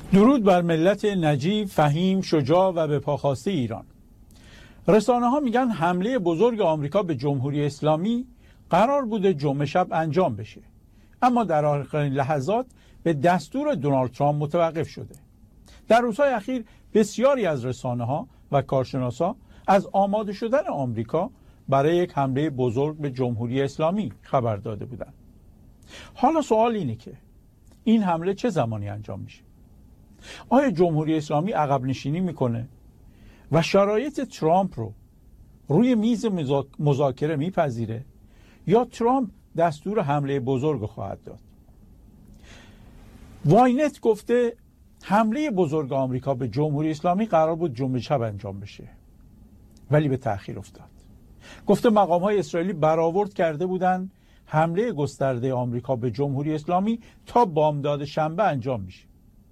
درود بر ملت نجیب، فهیم، شجاع و به پاخاسته ایران. رسانه ها میگن حمله بزرگ آمریکا به جمهوری اسلامی قرار بوده جمعه شب انجام بشه، اما در آخرین لحظات به دستور دونالد ترامپ متوقف شده. در روزهای اخیر بسیاری از رسانه ها و کارشناسا از آماده شدن آمریکا برای یک حمله بزرگ به جمهوری اسلامی خبر داده بودند. حالا سوال اینه که این حمله چه زمانی انجام میشه؟ آیا جمهوری اسلامی عقب نشینی میکنه و شرایط ترامپ رو روی میز مذاکره میپذیره یا ترامپ دستور حمله بزرگ خواهد داد؟ واینت گفته حمله بزرگ آمریکا به جمهوری اسلامی قرار بود جمعه شب انجام بشه ولی به تأخیر افتاد. گفته مقام‌های اسرائیلی برآورد کرده بودند حمله گسترده آمریکا به جمهوری اسلامی تا بامداد شنبه انجام میشه،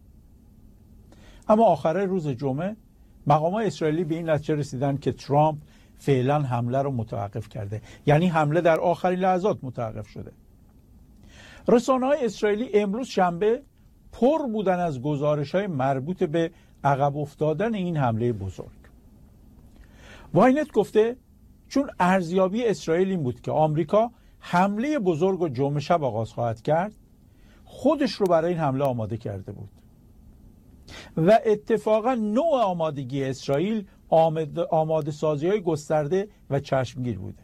اما آخر روز جمعه مقامات اسرائیلی به این نتیجه رسیدن که ترامپ فعلا حمله رو متوقف کرده، یعنی حمله در آخرین لحظات متوقف شده. رسانه‌های اسرائیلی امروز شنبه پر بودن از گزارش‌های مربوط به عقب افتادن این حمله بزرگ. واینت گفته چون ارزیابی اسرائیل این بود که آمریکا حمله بزرگ رو جمعه شب آغاز خواهد کرد، خودش رو برای این حمله آماده کرده بود و اتفاقا نوع آمادگی اسرائیل آماده سازی های گسترده و چشمگیر بوده.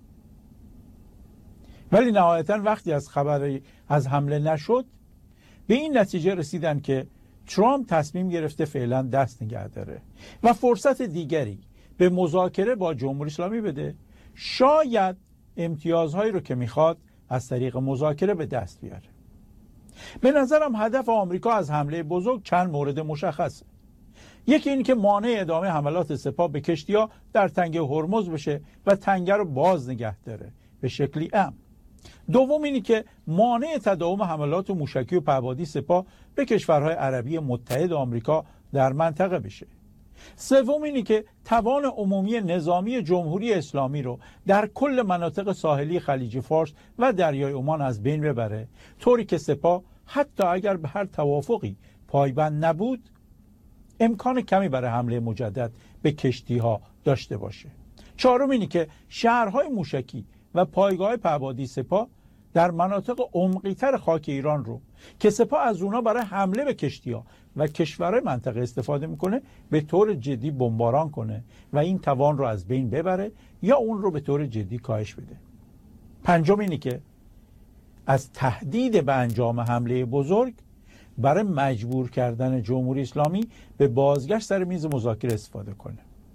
ولی نهایتا وقتی از خبری از حمله نشد به این نتیجه رسیدن که ترامپ تصمیم گرفته فعلا دست نگه داره و فرصت دیگری به مذاکره با جمهوری اسلامی بده، شاید امتیازهایی رو که میخواد از طریق مذاکره به دست بیاره. به نظرم هدف آمریکا از حمله بزرگ چند مورد مشخصه. یکی این که مانع ادامه حملات سپاه به کشتی‌ها در تنگه هرمز بشه و تنگه رو باز نگه داره به شکلی امن. دوم اینی که مانع تداوم حملات موشکی و پهپادی سپاه به کشورهای عربی متحد آمریکا در منطقه بشه. سوم اینی که توان عمومی نظامی جمهوری اسلامی رو در کل مناطق ساحلی خلیج فارس و دریای عمان از بین ببره، طوری که سپاه حتی اگر به هر توافقی پایبند نبود امکان کمی برای حمله مجدد به کشتی‌ها داشته باشه. چهارم اینی که شهرهای موشکی و پایگاه پهپادی سپاه در مناطق عمقی‌تر خاک ایران رو که سپاه از اونا برای حمله به کشتی‌ها و کشورهای منطقه استفاده میکنه به طور جدی بمباران کنه و این توان رو از بین ببره یا اون رو به طور جدی کاهش بده. پنجم اینی که از تهدید به انجام حمله بزرگ برای مجبور کردن جمهوری اسلامی به بازگشت سر میز مذاکره استفاده کنه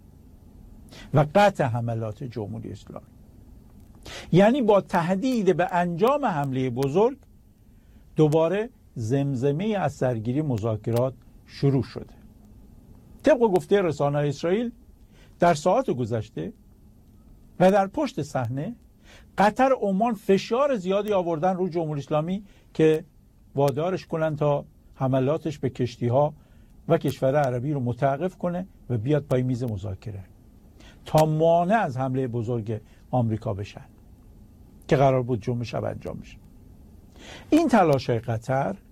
و قطع حملات جمهوری اسلامی. یعنی با تهدید به انجام حمله بزرگ دوباره زمزمه از سرگیری مذاکرات شروع شده. طبق گفته رسانه اسرائیل در ساعات گذشته و در پشت صحنه قطر و عمان فشار زیادی آوردن رو جمهوری اسلامی که وادارش کنن تا حملاتش به کشتی‌ها و کشور عربی رو متوقف کنه و بیاد پای میز مذاکره تا مانع از حمله بزرگ آمریکا بشن که قرار بود جمعه شب انجام بشه. این تلاش قطر